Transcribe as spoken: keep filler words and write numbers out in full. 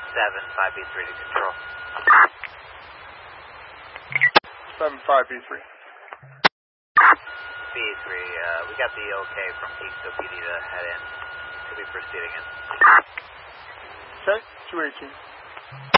seven five B three to control. seven five B three. B three, uh, we got the okay from Keystone P D to head in. Should be proceeding in. Okay, two eighteen.